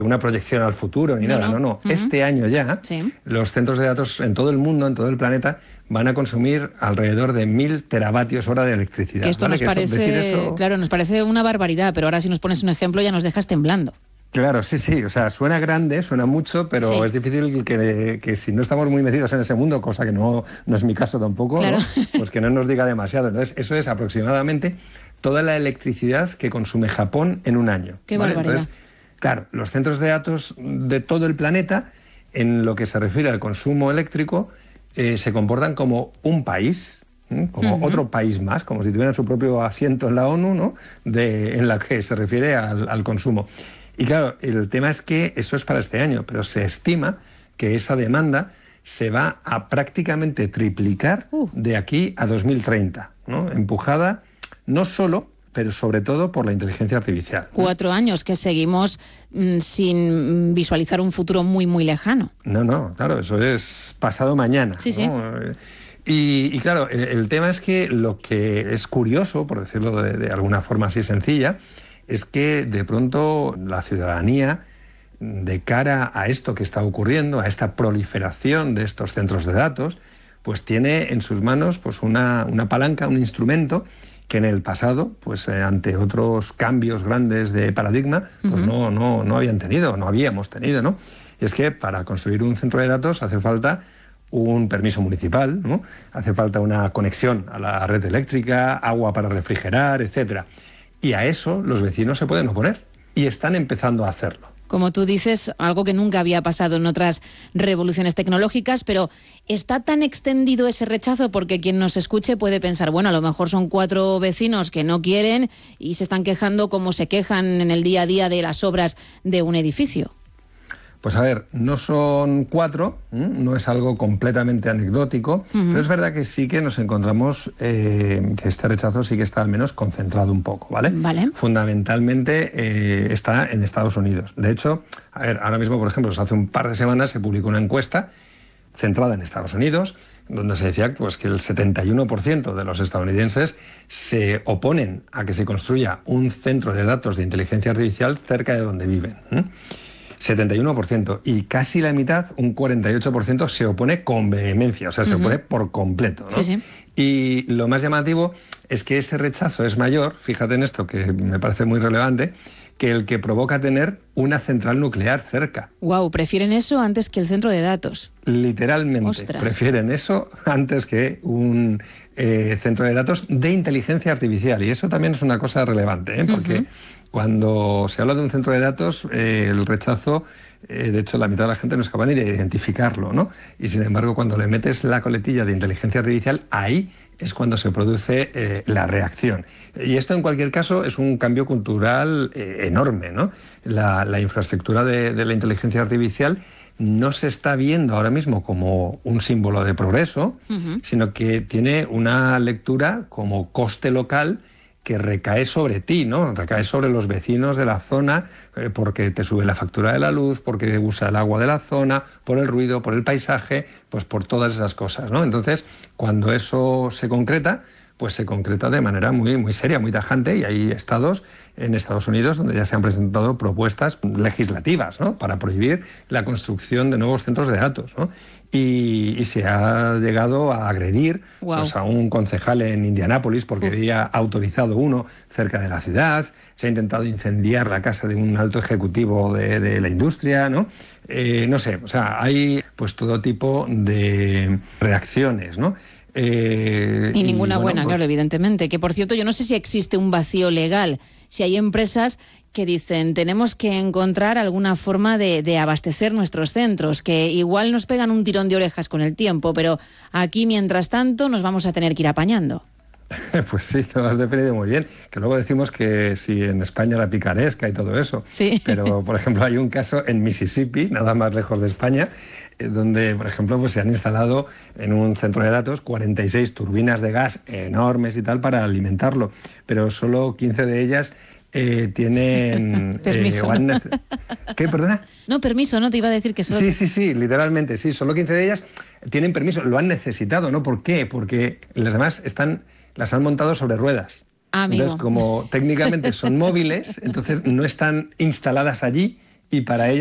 una proyección al futuro ni nada, no. Este año ya, los centros de datos en todo el mundo, en todo el planeta, van a consumir alrededor de 1000 teravatios hora de electricidad. Que esto nos parece, claro, nos parece una barbaridad, pero ahora si nos pones un ejemplo ya nos dejas temblando. Claro, sí, o sea, suena grande, suena mucho, pero es difícil que si no estamos muy metidos en ese mundo, cosa que no es mi caso tampoco, claro, ¿no? Pues que no nos diga demasiado. Entonces, eso es aproximadamente toda la electricidad que consume Japón en un año. ¡Qué barbaridad! Entonces, claro, los centros de datos de todo el planeta, en lo que se refiere al consumo eléctrico, se comportan como un país, como otro país más, como si tuvieran su propio asiento en la ONU, ¿no? En la que se refiere al consumo. Y claro, el tema es que eso es para este año, pero se estima que esa demanda se va a prácticamente triplicar de aquí a 2030, ¿no? Empujada no solo, pero sobre todo por la inteligencia artificial. 4 años que seguimos sin visualizar un futuro muy, muy lejano. No, claro, eso es pasado mañana. Sí. Y claro, el tema es que lo que es curioso, por decirlo de alguna forma así sencilla, es que de pronto la ciudadanía, de cara a esto que está ocurriendo, a esta proliferación de estos centros de datos, pues tiene en sus manos pues una palanca, un instrumento que en el pasado, pues ante otros cambios grandes de paradigma, pues no habíamos tenido, ¿no? Y es que para construir un centro de datos hace falta un permiso municipal, ¿no? Hace falta una conexión a la red eléctrica, agua para refrigerar, etcétera. Y a eso los vecinos se pueden oponer y están empezando a hacerlo. Como tú dices, algo que nunca había pasado en otras revoluciones tecnológicas, pero ¿está tan extendido ese rechazo? Porque quien nos escuche puede pensar, bueno, a lo mejor son 4 vecinos que no quieren y se están quejando como se quejan en el día a día de las obras de un edificio. Pues a ver, no son 4, no es algo completamente anecdótico, pero es verdad que sí que nos encontramos que este rechazo sí que está al menos concentrado un poco, ¿vale? Fundamentalmente está en Estados Unidos. De hecho, a ver, ahora mismo, por ejemplo, hace un par de semanas se publicó una encuesta centrada en Estados Unidos, donde se decía pues, que el 71% de los estadounidenses se oponen a que se construya un centro de datos de inteligencia artificial cerca de donde viven. 71%, y casi la mitad, un 48%, se opone con vehemencia, o sea, se opone por completo, ¿no? Sí. Y lo más llamativo es que ese rechazo es mayor, fíjate en esto que me parece muy relevante, que el que provoca tener una central nuclear cerca. Wow, prefieren eso antes que el centro de datos. Literalmente. Ostras. Prefieren eso antes que un centro de datos de inteligencia artificial, y eso también es una cosa relevante, porque cuando se habla de un centro de datos, el rechazo, de hecho, la mitad de la gente no es capaz ni de identificarlo, ¿no? Y sin embargo, cuando le metes la coletilla de inteligencia artificial, ahí es cuando se produce la reacción. Y esto, en cualquier caso, es un cambio cultural enorme, ¿no? La infraestructura de la inteligencia artificial no se está viendo ahora mismo como un símbolo de progreso, sino que tiene una lectura como coste local que recae sobre ti, ¿no? Recae sobre los vecinos de la zona, porque te sube la factura de la luz, porque usa el agua de la zona, por el ruido, por el paisaje, pues por todas esas cosas, ¿no? Entonces, cuando eso se concreta, pues se concreta de manera muy, muy seria, muy tajante, y hay estados en Estados Unidos donde ya se han presentado propuestas legislativas, ¿no? Para prohibir la construcción de nuevos centros de datos, ¿no? Y se ha llegado a agredir pues, a un concejal en Indianápolis porque había autorizado uno cerca de la ciudad. Se ha intentado incendiar la casa de un alto ejecutivo de la industria, ¿no? No sé, o sea, hay pues todo tipo de reacciones, ¿no? Y ninguna buena, claro, evidentemente. Que, por cierto, yo no sé si existe un vacío legal, si hay empresas que dicen tenemos que encontrar alguna forma de abastecer nuestros centros, que igual nos pegan un tirón de orejas con el tiempo, pero aquí, mientras tanto, nos vamos a tener que ir apañando. Pues sí, lo has definido muy bien. Que luego decimos que si en España la picaresca y todo eso. Sí. Pero, por ejemplo, hay un caso en Mississippi, nada más lejos de España, donde, por ejemplo, pues se han instalado en un centro de datos 46 turbinas de gas enormes y tal para alimentarlo, pero solo 15 de ellas tienen... Permiso. ¿Qué, perdona? No, permiso, no, te iba a decir que solo... Sí, literalmente, sí, solo 15 de ellas tienen permiso, lo han necesitado, ¿no? ¿Por qué? Porque las demás las han montado sobre ruedas. Amigo. Entonces, como técnicamente son móviles, entonces no están instaladas allí y para ello